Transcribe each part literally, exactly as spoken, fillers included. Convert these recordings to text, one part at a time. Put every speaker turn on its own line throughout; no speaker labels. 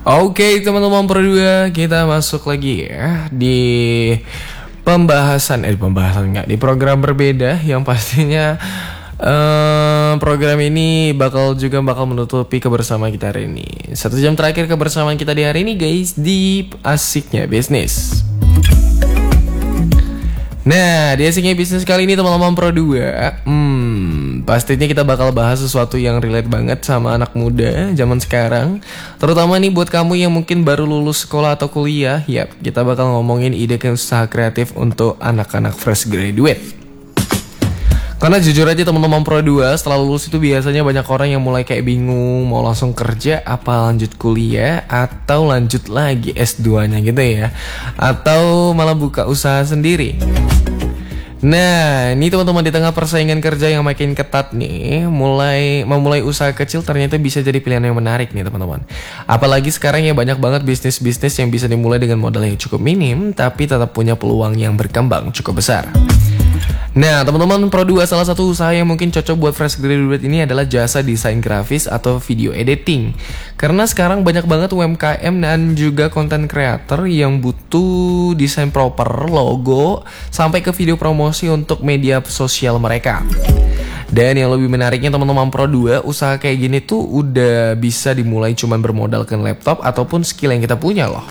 Oke teman-teman berdua, kita masuk lagi ya di pembahasan Eh pembahasan enggak, di program berbeda yang pastinya uh, program ini bakal juga bakal menutupi kebersamaan kita hari ini. Satu jam terakhir kebersamaan kita di hari ini guys, di Asiknya Bisnis. Nah, di Asiknya Bisnis kali ini teman-teman Pro dua, hmm, pastinya kita bakal bahas sesuatu yang relate banget sama anak muda zaman sekarang. Terutama nih buat kamu yang mungkin baru lulus sekolah atau kuliah. Yap, kita bakal ngomongin ide usaha kreatif untuk anak-anak fresh graduate. Karena jujur aja teman-teman Pro dua, setelah lulus itu biasanya banyak orang yang mulai kayak bingung mau langsung kerja apa lanjut kuliah atau lanjut lagi S dua nya gitu ya, atau malah buka usaha sendiri. Nah, ini teman-teman di tengah persaingan kerja yang makin ketat nih, mulai memulai usaha kecil ternyata bisa jadi pilihan yang menarik nih teman-teman. Apalagi sekarang ya banyak banget bisnis-bisnis yang bisa dimulai dengan modal yang cukup minim, tapi tetap punya peluang yang berkembang cukup besar. Nah, teman-teman Pro dua, salah satu usaha yang mungkin cocok buat fresh graduate ini adalah jasa desain grafis atau video editing. Karena sekarang banyak banget U M K M dan juga content creator yang butuh desain proper, logo, sampai ke video promosi untuk media sosial mereka. Dan yang lebih menariknya teman-teman Pro dua, usaha kayak gini tuh udah bisa dimulai cuman bermodalkan laptop ataupun skill yang kita punya loh.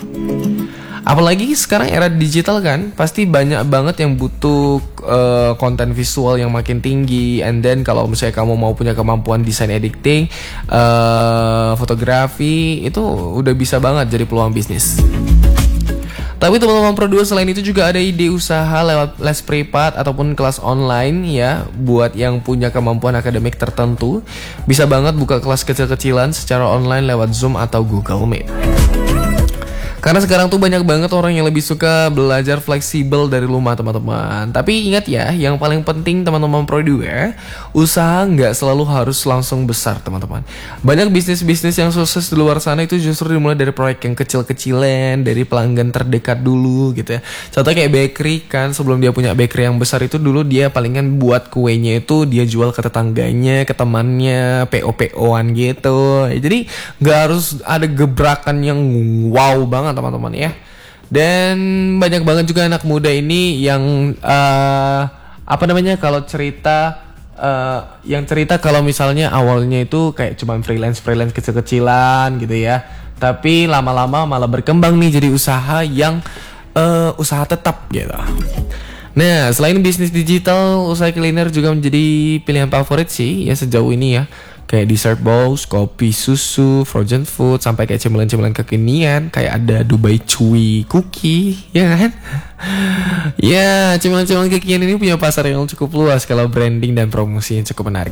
Apalagi sekarang era digital kan, pasti banyak banget yang butuh uh, konten visual yang makin tinggi. And then kalau misalnya kamu mau punya kemampuan desain editing, uh, fotografi, itu udah bisa banget jadi peluang bisnis. Tapi teman-teman Pro dua, selain itu juga ada ide usaha lewat les privat ataupun kelas online ya. Buat yang punya kemampuan akademik tertentu, bisa banget buka kelas kecil-kecilan secara online lewat Zoom atau Google Meet. Karena sekarang tuh banyak banget orang yang lebih suka belajar fleksibel dari rumah teman-teman. Tapi ingat ya, yang paling penting teman-teman Pro dua, usaha nggak selalu harus langsung besar teman-teman. Banyak bisnis-bisnis yang sukses di luar sana itu justru dimulai dari proyek yang kecil-kecilan, dari pelanggan terdekat dulu gitu ya. Contoh kayak bakery kan, sebelum dia punya bakery yang besar itu dulu dia palingan buat kuenya itu dia jual ke tetangganya, ke temannya, P O P O-an gitu. Jadi nggak harus ada gebrakan yang wow banget teman-teman ya. Dan banyak banget juga anak muda ini yang uh, apa namanya kalau cerita uh, yang cerita kalau misalnya awalnya itu kayak cuman freelance freelance kecil-kecilan gitu ya, tapi lama-lama malah berkembang nih jadi usaha yang uh, usaha tetap gitu. Nah, selain bisnis digital, usaha kuliner juga menjadi pilihan favorit sih ya sejauh ini ya. Kayak dessert bowls, kopi, susu, frozen food, sampai kayak cemilan-cemilan kekinian, kayak ada Dubai Chewy Cookie, ya kan? Ya, cemilan-cemilan kekinian ini punya pasar yang cukup luas kalau branding dan promosi yang cukup menarik.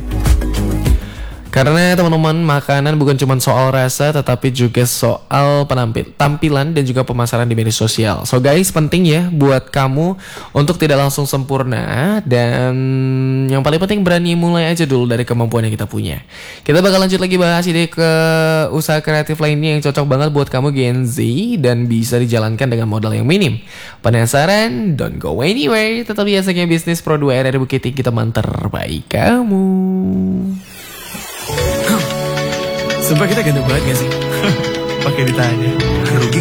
Karena teman-teman, makanan bukan cuma soal rasa, tetapi juga soal penampil, tampilan dan juga pemasaran di media sosial. So guys, penting ya buat kamu untuk tidak langsung sempurna, dan yang paling penting berani mulai aja dulu dari kemampuan yang kita punya. Kita bakal lanjut lagi bahas ide ke usaha kreatif lainnya yang cocok banget buat kamu Gen Z dan bisa dijalankan dengan modal yang minim. Penasaran? Don't go anywhere. Tetap di Asiknya Bisnis Pro dua R R Bukit Tinggi, teman terbaik kamu.
Sumpah kita ganteng banget gak sih? Pakai ditanya. Rugi